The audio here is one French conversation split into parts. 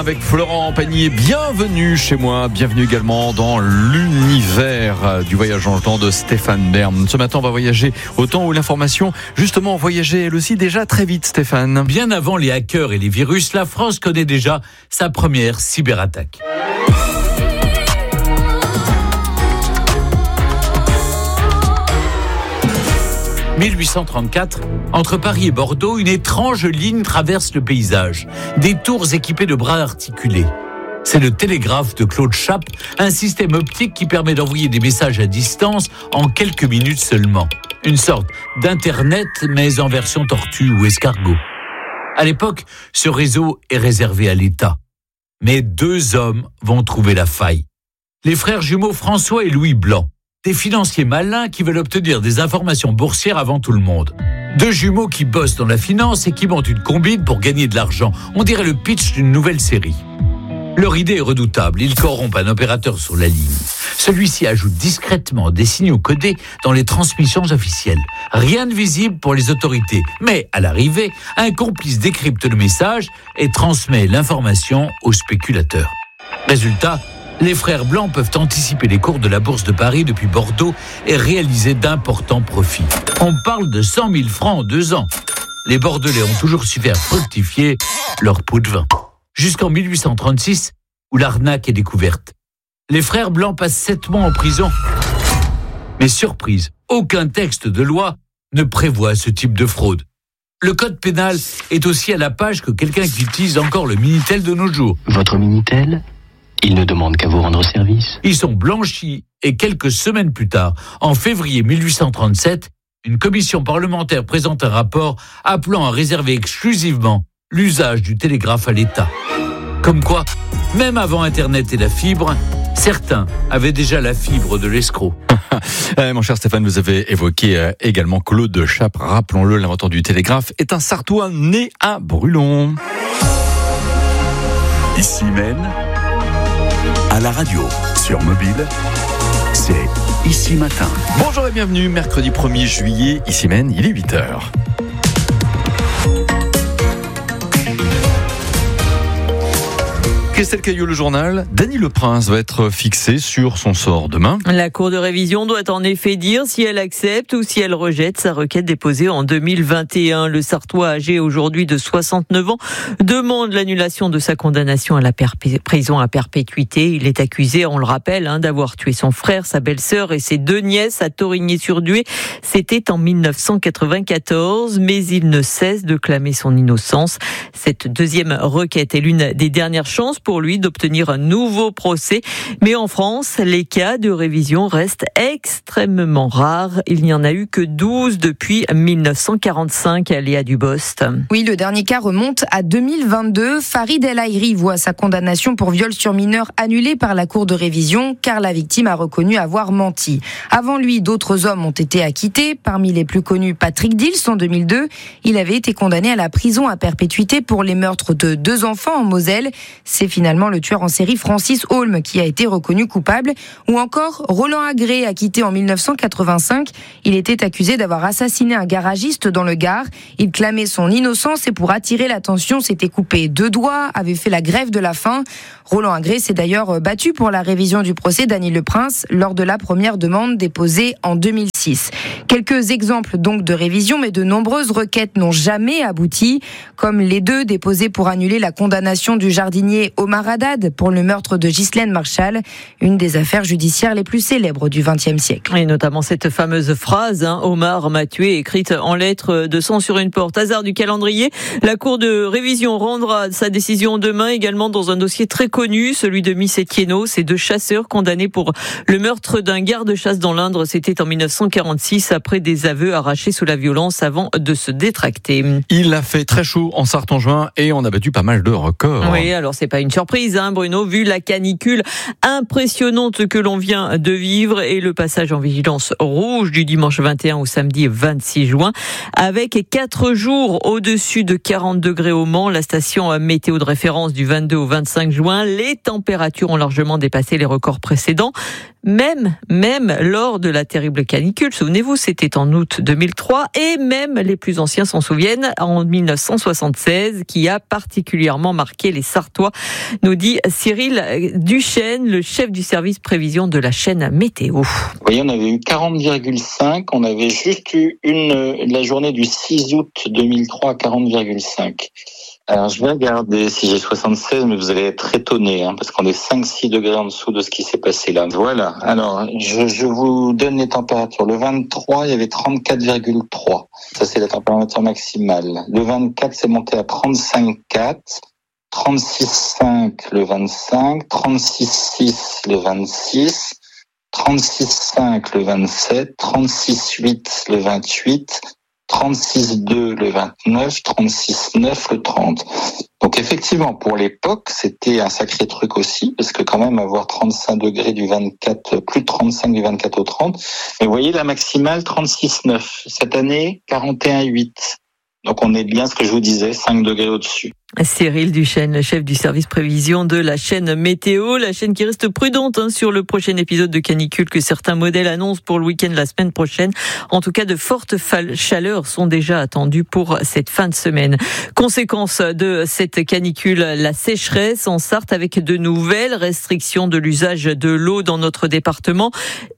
Avec Florent Pagny, bienvenue chez moi, bienvenue également dans l'univers du voyage dans le temps de Stéphane Bern. Ce matin, on va voyager au temps où l'information, justement, voyageait elle aussi déjà très vite, Stéphane. Bien avant les hackers et les virus, la France connaît déjà sa première cyberattaque. « 1834, entre Paris et Bordeaux, une étrange ligne traverse le paysage. Des tours équipées de bras articulés. C'est le télégraphe de Claude Chappe, un système optique qui permet d'envoyer des messages à distance en quelques minutes seulement. Une sorte d'Internet, mais en version tortue ou escargot. À l'époque, ce réseau est réservé à l'État. Mais deux hommes vont trouver la faille. Les frères jumeaux François et Louis Blanc. Des financiers malins qui veulent obtenir des informations boursières avant tout le monde. Deux jumeaux qui bossent dans la finance et qui montent une combine pour gagner de l'argent. On dirait le pitch d'une nouvelle série. Leur idée est redoutable. Ils corrompent un opérateur sur la ligne. Celui-ci ajoute discrètement des signaux codés dans les transmissions officielles. Rien de visible pour les autorités. Mais à l'arrivée, un complice décrypte le message et transmet l'information aux spéculateurs. Résultat, les frères Blancs peuvent anticiper les cours de la bourse de Paris depuis Bordeaux et réaliser d'importants profits. On parle de 100 000 francs en 2 ans. Les Bordelais ont toujours su faire fructifier leur pot de vin. Jusqu'en 1836, où l'arnaque est découverte. Les frères Blancs passent 7 mois en prison. Mais surprise, aucun texte de loi ne prévoit ce type de fraude. Le code pénal est aussi à la page que quelqu'un qui utilise encore le Minitel de nos jours. Votre Minitel ? Il ne demande qu'à vous rendre service. Ils sont blanchis et quelques semaines plus tard, en février 1837, une commission parlementaire présente un rapport appelant à réserver exclusivement l'usage du télégraphe à l'État. Comme quoi, même avant Internet et la fibre, certains avaient déjà la fibre de l'escroc. Mon cher Stéphane, vous avez évoqué également Claude Chappe. Rappelons-le, l'inventeur du télégraphe est un Sartois né à Brulon. Ici Maine, à la radio, sur mobile, c'est Ici Matin. Bonjour et bienvenue, mercredi 1er juillet, ici Maine, il est 8h. Christelle Caillot, le journal. Dany Le Prince va être fixé sur son sort demain. La Cour de révision doit en effet dire si elle accepte ou si elle rejette sa requête déposée en 2021. Le Sartois, âgé aujourd'hui de 69 ans, demande l'annulation de sa condamnation à la prison à perpétuité. Il est accusé, on le rappelle, d'avoir tué son frère, sa belle-sœur et ses 2 nièces à Torigné-sur-Dué. C'était en 1994, mais il ne cesse de clamer son innocence. Cette deuxième requête est l'une des dernières chances pour lui d'obtenir un nouveau procès. Mais en France, les cas de révision restent extrêmement rares. Il n'y en a eu que 12 depuis 1945, Léa Dubost. Oui, le dernier cas remonte à 2022. Farid El Haïry voit sa condamnation pour viol sur mineur annulée par la Cour de révision car la victime a reconnu avoir menti. Avant lui, d'autres hommes ont été acquittés. Parmi les plus connus, Patrick Dils en 2002. Il avait été condamné à la prison à perpétuité pour les meurtres de 2 enfants en Moselle. C'est finalement le tueur en série Francis Holm qui a été reconnu coupable. Ou encore Roland Agré, acquitté en 1985. Il était accusé d'avoir assassiné un garagiste dans le Gard. Il clamait son innocence et pour attirer l'attention s'était coupé 2 doigts, avait fait la grève de la faim. Roland Agré s'est d'ailleurs battu pour la révision du procès Dany Le Prince lors de la première demande déposée en 2006. Quelques exemples donc de révision, mais de nombreuses requêtes n'ont jamais abouti, comme les 2 déposées pour annuler la condamnation du jardinier Omar Haddad pour le meurtre de Ghislaine Marchal, une des affaires judiciaires les plus célèbres du XXe siècle. Et notamment cette fameuse phrase, Omar m'a tué, écrite en lettres de sang sur une porte. Hasard du calendrier, la Cour de révision rendra sa décision demain, également dans un dossier très connu, celui de Miss Etienneau, ces 2 chasseurs condamnés pour le meurtre d'un garde-chasse dans l'Indre. C'était en 1946, après des aveux arrachés sous la violence avant de se détracter. Il a fait très chaud en Sarthe en juin et on a battu pas mal de records. Oui, alors c'est pas une surprise, Bruno, vu la canicule impressionnante que l'on vient de vivre et le passage en vigilance rouge du dimanche 21 au samedi 26 juin. Avec 4 jours au-dessus de 40 degrés au Mans, la station météo de référence du 22 au 25 juin, les températures ont largement dépassé les records précédents. Même lors de la terrible canicule, souvenez-vous, c'était en août 2003, et même les plus anciens s'en souviennent, en 1976, qui a particulièrement marqué les Sartois. nous dit Cyril Duchesne, le chef du service prévision de la chaîne Météo. Vous voyez, on avait eu 40,5, on avait juste eu la journée du 6 août 2003 à 40,5. Alors, je vais regarder si j'ai 76, mais vous allez être étonnés, parce qu'on est 5-6 degrés en dessous de ce qui s'est passé là. Voilà. Alors, je vous donne les températures. Le 23, il y avait 34,3. Ça, c'est la température maximale. Le 24, c'est monté à 35,4. 36,5 le 25. 36,6 le 26. 36,5 le 27. 36,8 le 28. 36,2 le 29, 36,9 le 30. Donc effectivement, pour l'époque, c'était un sacré truc aussi, parce que quand même avoir 35 degrés du 24, plus de 35 du 24 au 30. Mais vous voyez la maximale 36,9. Cette année, 41,8. Donc on est bien ce que je vous disais, 5 degrés au-dessus. Cyril Duchesne, le chef du service prévision de la chaîne Météo, la chaîne qui reste prudente sur le prochain épisode de canicule que certains modèles annoncent pour le week-end la semaine prochaine. En tout cas, de fortes chaleurs sont déjà attendues pour cette fin de semaine. Conséquence de cette canicule, la sécheresse en Sarthe avec de nouvelles restrictions de l'usage de l'eau dans notre département.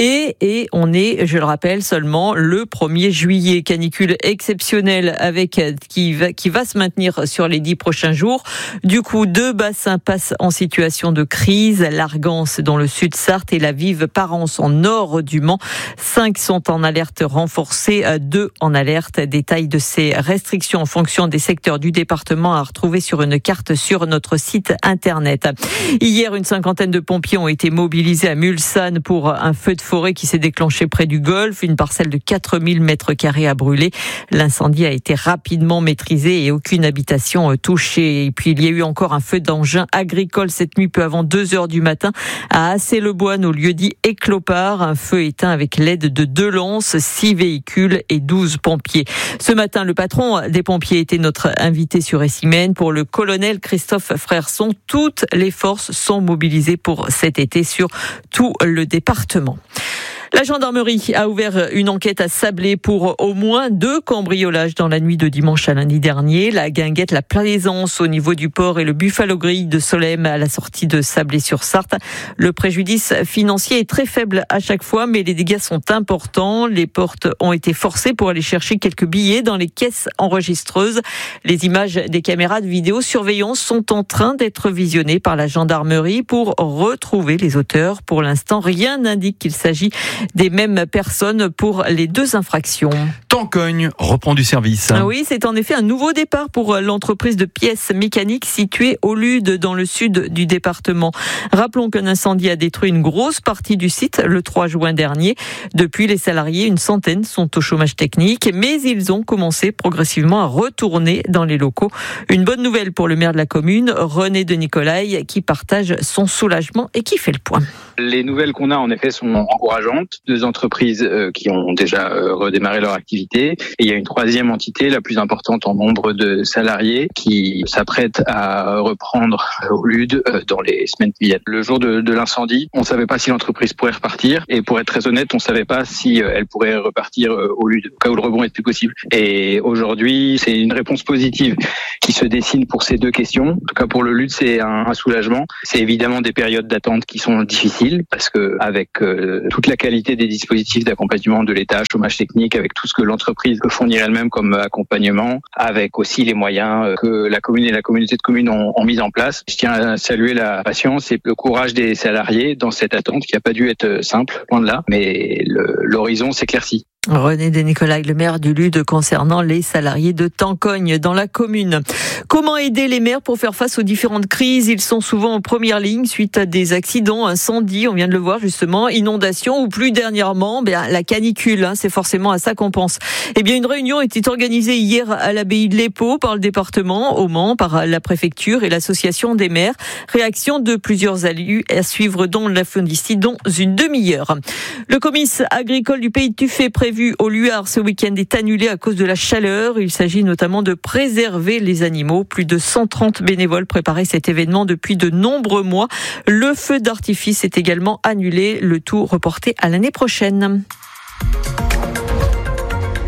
Et on est, je le rappelle, seulement le 1er juillet. Canicule exceptionnelle avec qui va se maintenir sur les 10 prochains jours. Du coup, 2 bassins passent en situation de crise. L'Argance dans le sud Sarthe et la Vive Parence en nord du Mans. 5 sont en alerte renforcée, 2 en alerte. Détail de ces restrictions en fonction des secteurs du département à retrouver sur une carte sur notre site internet. Hier, une 50aine de pompiers ont été mobilisés à Mulsanne pour un feu de forêt qui s'est déclenché près du golfe. Une parcelle de 4000 mètres carrés a brûlé. L'incendie a été rapidement maîtrisé et aucune habitation touchée. Et puis il y a eu encore un feu d'engin agricole cette nuit peu avant 2h du matin à Assé-le-Boine au lieu-dit Éclopard. Un feu éteint avec l'aide de 2 lances, 6 véhicules et 12 pompiers. Ce matin, le patron des pompiers était notre invité sur Essimène. Pour le colonel Christophe Frerson, toutes les forces sont mobilisées pour cet été sur tout le département. La gendarmerie a ouvert une enquête à Sablé pour au moins 2 cambriolages dans la nuit de dimanche à lundi dernier. La guinguette, la Plaisance au niveau du port et le Buffalo Grill de Solesmes à la sortie de Sablé-sur-Sarthe. Le préjudice financier est très faible à chaque fois, mais les dégâts sont importants. Les portes ont été forcées pour aller chercher quelques billets dans les caisses enregistreuses. Les images des caméras de vidéosurveillance sont en train d'être visionnées par la gendarmerie pour retrouver les auteurs. Pour l'instant, rien n'indique qu'il s'agit des mêmes personnes pour les 2 infractions. Tancogne reprend du service. Oui, c'est en effet un nouveau départ pour l'entreprise de pièces mécaniques située au Lude dans le sud du département. Rappelons qu'un incendie a détruit une grosse partie du site le 3 juin dernier. Depuis, les salariés, une centaine, sont au chômage technique, mais ils ont commencé progressivement à retourner dans les locaux. Une bonne nouvelle pour le maire de la commune, René de Nicolaï, qui partage son soulagement et qui fait le point. Les nouvelles qu'on a en effet sont encourageantes. 2 entreprises qui ont déjà redémarré leur activité. Et il y a une 3e entité, la plus importante en nombre de salariés, qui s'apprête à reprendre au Lude dans les semaines qui viennent. Le jour de l'incendie, on ne savait pas si l'entreprise pourrait repartir. Et pour être très honnête, on ne savait pas si elle pourrait repartir au Lude, au cas où le rebond est plus possible. Et aujourd'hui, c'est une réponse positive qui se dessine pour ces 2 questions. En tout cas, pour le Lude, c'est un soulagement. C'est évidemment des périodes d'attente qui sont difficiles parce que avec toute la qualité des dispositifs d'accompagnement de l'État, chômage technique, avec tout ce que l'entreprise peut fournir elle-même comme accompagnement, avec aussi les moyens que la commune et la communauté de communes ont mis en place. Je tiens à saluer la patience et le courage des salariés dans cette attente qui n'a pas dû être simple, loin de là, mais l'horizon s'éclaircit. René de Nicolaï, le maire du Lude, concernant les salariés de Tancogne dans la commune. Comment aider les maires pour faire face aux différentes crises ? Ils sont souvent en première ligne suite à des accidents, incendies, on vient de le voir justement, inondations ou plus dernièrement, la canicule, c'est forcément à ça qu'on pense. Une réunion était organisée hier à l'abbaye de l'Épau par le département, au Mans, par la préfecture et l'association des maires. Réaction de plusieurs élus à suivre dans la fin d'ici dans une demi-heure. Le comice agricole du Pays de Tuffet prévu au Luard ce week-end est annulé à cause de la chaleur. Il s'agit notamment de préserver les animaux. Plus de 130 bénévoles préparaient cet événement depuis de nombreux mois. Le feu d'artifice est également annulé, le tout reporté à l'année prochaine.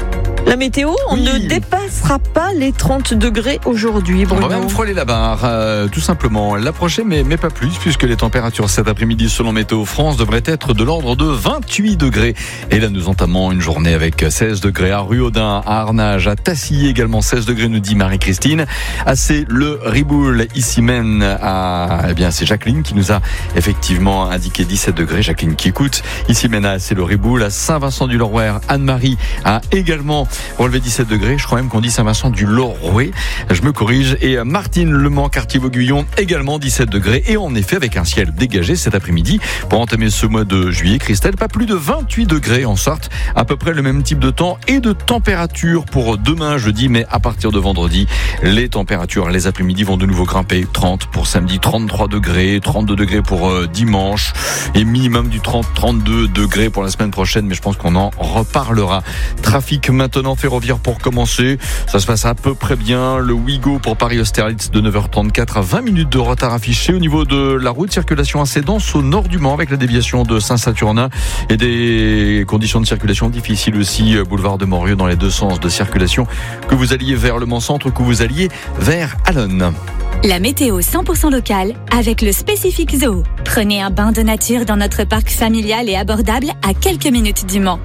La météo, on ne dépassera pas les 30 degrés aujourd'hui, Bruno. On va même frôler la barre, tout simplement. L'approcher, mais pas plus, puisque les températures cet après-midi, selon Météo France, devraient être de l'ordre de 28 degrés. Et là, nous entamons une journée avec 16 degrés à Ruaudin, à Arnage, à Tassilly également 16 degrés, nous dit Marie-Christine. À le-Riboul, ici mène à, c'est Jacqueline qui nous a effectivement indiqué 17 degrés. Jacqueline qui écoute. Ici mène à le-Riboul, à Saint-Vincent-du-Lorouer, Anne-Marie a également relevé 17 degrés. Je crois même qu'on dit Saint-Vincent-du-Lorouer. Je me corrige. Et Martine, Le Mans, Cartier-Vauguyon, également 17 degrés. Et en effet, avec un ciel dégagé cet après-midi, pour entamer ce mois de juillet, Christelle, pas plus de 28 degrés en sorte. À peu près le même type de temps et de température pour demain, jeudi, mais à partir de vendredi, les températures, les après-midi vont de nouveau grimper. 30 pour samedi, 33 degrés, 32 degrés pour dimanche et minimum du 30-32 degrés pour la semaine prochaine, mais je pense qu'on en reparlera. Trafic maintenant ferroviaire pour commencer. Ça se passe à peu près bien. Le Ouigo pour Paris-Austerlitz de 9h34 à 20 minutes de retard affiché. Au niveau de la route, circulation assez dense au nord du Mans avec la déviation de Saint-Saturnin et des conditions de circulation difficiles aussi. Boulevard de Morieux dans les deux sens de circulation, que vous alliez vers le Mans-Centre, que vous alliez vers Allonne. La météo 100% locale avec le Spécifique Zoo. Prenez un bain de nature dans notre parc familial et abordable à quelques minutes du Mans.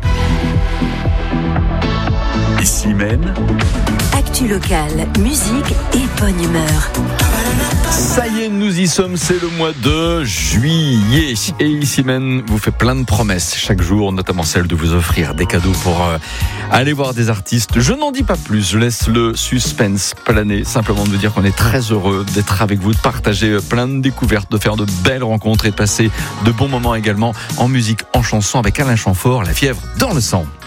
Ici même. Actu locale, musique et bonne humeur. Ça y est, nous y sommes, c'est le mois de juillet. Et ici même vous fait plein de promesses chaque jour, notamment celle de vous offrir des cadeaux pour aller voir des artistes. Je n'en dis pas plus, je laisse le suspense planer. Simplement de vous dire qu'on est très heureux d'être avec vous, de partager plein de découvertes, de faire de belles rencontres et de passer de bons moments également en musique, en chanson avec Alain Chamfort, La fièvre dans le sang.